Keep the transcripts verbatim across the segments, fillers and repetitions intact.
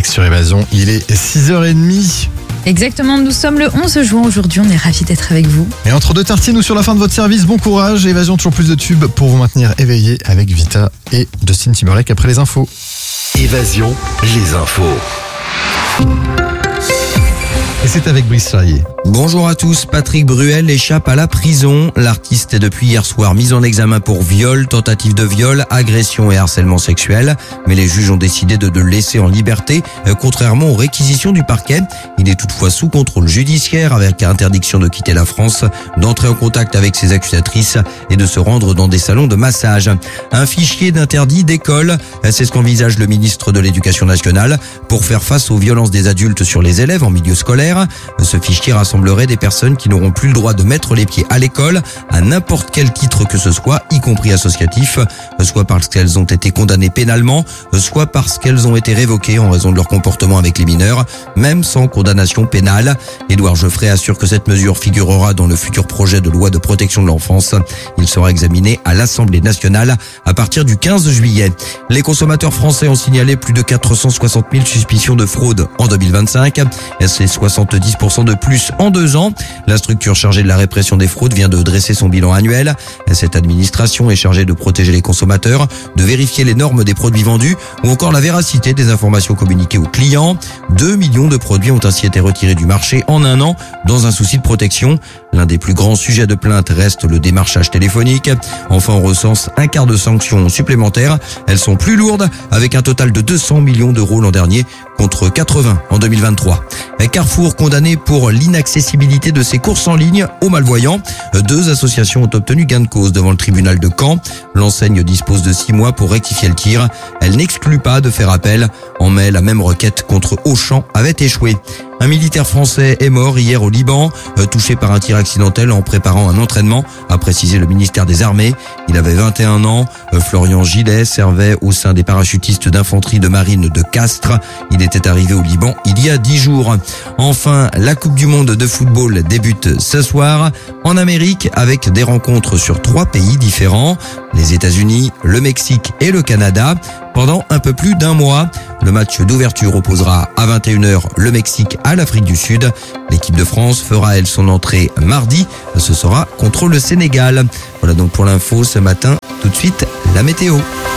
direct sur Évasion. Il est six heures trente. Exactement, nous sommes le onze juin aujourd'hui, on est ravis d'être avec vous. Et entre deux tartines ou sur la fin de votre service, bon courage. Évasion, toujours plus de tubes pour vous maintenir éveillé avec Vita et Justin Timberlake après les infos. Évasion, les infos. Et c'est avec Brice Charrier. Bonjour à tous, Patrick Bruel échappe à la prison. L'artiste est depuis hier soir mis en examen pour viol, tentative de viol, agression et harcèlement sexuel. Mais les juges ont décidé de le laisser en liberté, contrairement aux réquisitions du parquet. Il est toutefois sous contrôle judiciaire avec interdiction de quitter la France, d'entrer en contact avec ses accusatrices et de se rendre dans des salons de massage. Un fichier d'interdit d'école, c'est ce qu'envisage le ministre de l'Éducation nationale pour faire face aux violences des adultes sur les élèves en milieu scolaire. Ce fichier rassemblerait des personnes qui n'auront plus le droit de mettre les pieds à l'école à n'importe quel titre que ce soit, y compris associatif, soit parce qu'elles ont été condamnées pénalement, soit parce qu'elles ont été révoquées en raison de leur comportement avec les mineurs, même sans condamnation pénale. Édouard Geoffrey assure que cette mesure figurera dans le futur projet de loi de protection de l'enfance. Il sera examiné à l'Assemblée nationale à partir du quinze juillet. Les consommateurs français ont signalé plus de quatre cent soixante mille suspicions de fraude en deux mille vingt-cinq. C'est soixante-dix pour cent de plus en deux ans. La structure chargée de la répression des fraudes vient de dresser son bilan annuel. Cette administration est chargée de protéger les consommateurs, de vérifier les normes des produits vendus ou encore la véracité des informations communiquées aux clients. Deux millions de produits ont ainsi été retirés du marché en un an dans un souci de protection. L'un des plus grands sujets de plainte reste le démarchage téléphonique. Enfin, on recense un quart de sanctions supplémentaires. Elles sont plus lourdes avec un total de deux cents millions d'euros l'an dernier contre quatre-vingts en deux mille vingt-trois. Carrefour condamné pour l'inaccessibilité de ses courses en ligne aux malvoyants. Deux associations ont obtenu gain de cause devant le tribunal de Caen. L'enseigne dispose de six mois pour rectifier le tir. Elle n'exclut pas de faire appel. En mai, la même requête contre Auchan avait échoué. Un militaire français est mort hier au Liban, touché par un tir accidentel en préparant un entraînement, a précisé le ministère des Armées. Il avait vingt et un ans. Florian Gillet servait au sein des parachutistes d'infanterie de marine de Castres. Il était arrivé au Liban il y a dix jours. Enfin, la Coupe du Monde de football débute ce soir en Amérique avec des rencontres sur trois pays différents. Les États-Unis, le Mexique et le Canada. Pendant un peu plus d'un mois, le match d'ouverture opposera à vingt et une heures le Mexique à l'Afrique du Sud. L'équipe de France fera elle son entrée mardi. Ce sera contre le Sénégal. Voilà donc pour l'info ce matin. Tout de suite, la météo.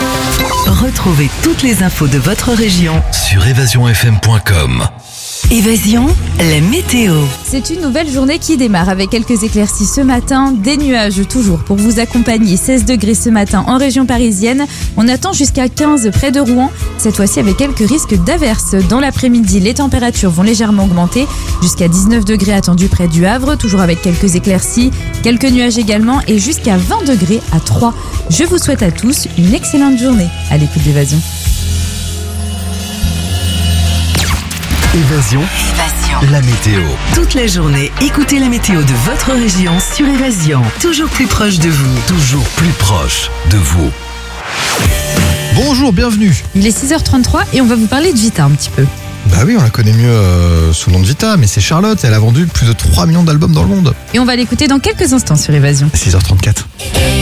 Retrouvez toutes les infos de votre région Sur évasion f m point com. Évasion, la météo. C'est une nouvelle journée qui démarre avec quelques éclaircies ce matin, des nuages toujours pour vous accompagner. seize degrés ce matin en région parisienne. On attend jusqu'à quinze près de Rouen, cette fois-ci avec quelques risques d'averses. Dans l'après-midi, les températures vont légèrement augmenter jusqu'à dix-neuf degrés attendus près du Havre, toujours avec quelques éclaircies, quelques nuages également et jusqu'à vingt degrés à Troyes. Je vous souhaite à tous une excellente journée à l'écoute d'Évasion. Évasion, Évasion, la météo. toute la journée, écoutez la météo de votre région sur Évasion. Toujours plus proche de vous. Toujours plus proche de vous. Bonjour, bienvenue. Il est six heures trente-trois et on va vous parler de Vita un petit peu. Bah oui, on la connaît mieux euh, sous le nom de Vita, mais c'est Charlotte. Elle a vendu plus de trois millions d'albums dans le monde. Et on va l'écouter dans quelques instants sur Évasion. six heures trente-quatre.